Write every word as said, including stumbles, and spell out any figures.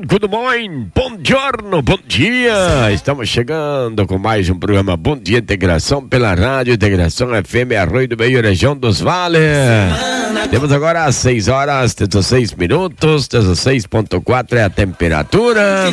good morning, bom giorno, bom dia. Estamos chegando com mais um programa Bom Dia Integração pela Rádio Integração F M Arroio do Meio, região dos Vales. Temos agora às seis horas, dezesseis minutos, dezesseis ponto quatro é a temperatura.